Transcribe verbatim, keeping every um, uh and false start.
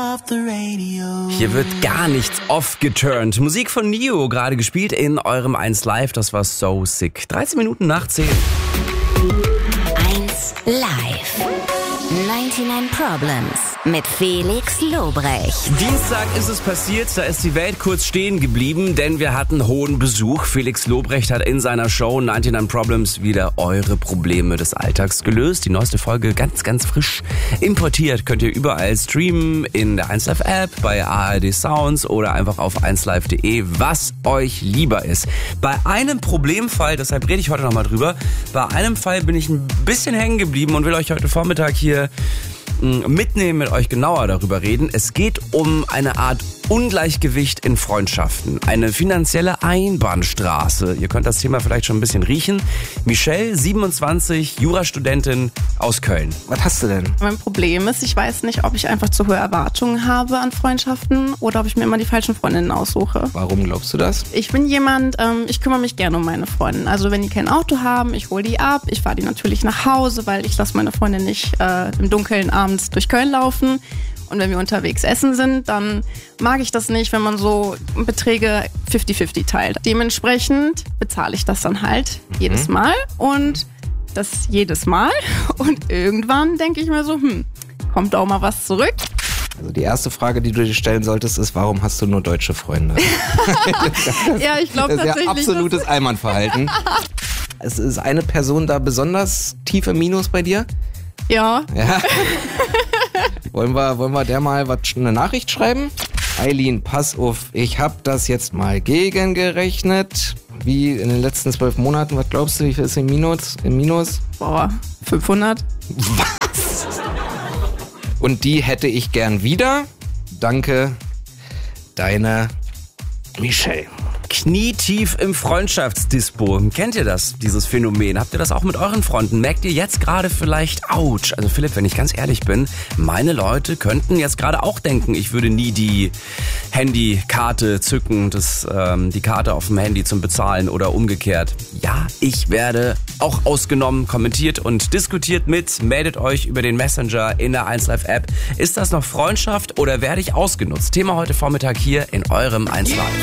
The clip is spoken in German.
Hier wird gar nichts off-geturnt. Musik von Neo, gerade gespielt in eurem eins Live. Das war so sick. dreizehn Minuten nach zehn. eins Live. neunundneunzig Problems mit Felix Lobrecht. Dienstag ist es passiert, da ist die Welt kurz stehen geblieben, denn wir hatten hohen Besuch. Felix Lobrecht hat in seiner Show neunundneunzig Problems wieder eure Probleme des Alltags gelöst. Die neueste Folge ganz, ganz frisch importiert. Könnt ihr überall streamen, in der eins Live App, bei A R D Sounds oder einfach auf eins live punkt de, was euch lieber ist. Bei einem Problemfall, deshalb rede ich heute nochmal drüber, bei einem Fall bin ich ein bisschen hängen geblieben und will euch heute Vormittag hier mitnehmen, mit euch genauer darüber reden. Es geht um eine Art Ungleichgewicht in Freundschaften. Eine finanzielle Einbahnstraße. Ihr könnt das Thema vielleicht schon ein bisschen riechen. Michelle, siebenundzwanzig, Jurastudentin aus Köln. Was hast du denn? Mein Problem ist, ich weiß nicht, ob ich einfach zu hohe Erwartungen habe an Freundschaften oder ob ich mir immer die falschen Freundinnen aussuche. Warum glaubst du das? Ich bin jemand, ähm, ich kümmere mich gerne um meine Freunde. Also wenn die kein Auto haben, ich hole die ab. Ich fahre die natürlich nach Hause, weil ich lasse meine Freunde nicht äh, im Dunkeln abends durch Köln laufen. Und wenn wir unterwegs essen sind, dann mag ich das nicht, wenn man so Beträge fünfzig fünfzig teilt. Dementsprechend bezahle ich das dann halt mhm. jedes Mal und das jedes Mal. Und irgendwann denke ich mir so, hm, kommt auch mal was zurück. Also die erste Frage, die du dir stellen solltest, ist, warum hast du nur deutsche Freunde? Ja, ich glaube tatsächlich. Das ist ja absolutes Allmannverhalten. Es ist eine Person da besonders tief im Minus bei dir? Ja. Ja. Wollen wir, wollen wir der mal was, eine Nachricht schreiben? Eileen, pass auf, ich habe das jetzt mal gegengerechnet. Wie in den letzten zwölf Monaten, was glaubst du, wie viel ist im Minus? Im Minus? Boah, fünfhundert. Was? Und die hätte ich gern wieder. Danke, deine Michelle. Knietief im Freundschaftsdispo. Kennt ihr das, dieses Phänomen? Habt ihr das auch mit euren Freunden? Merkt ihr jetzt gerade vielleicht, ouch, also Philipp, wenn ich ganz ehrlich bin, meine Leute könnten jetzt gerade auch denken, ich würde nie die Handykarte zücken, das, ähm, die Karte auf dem Handy zum Bezahlen oder umgekehrt. Ja, ich werde auch ausgenommen, kommentiert und diskutiert mit. Meldet euch über den Messenger in der eins Live App. Ist das noch Freundschaft oder werde ich ausgenutzt? Thema heute Vormittag hier in eurem eins Live.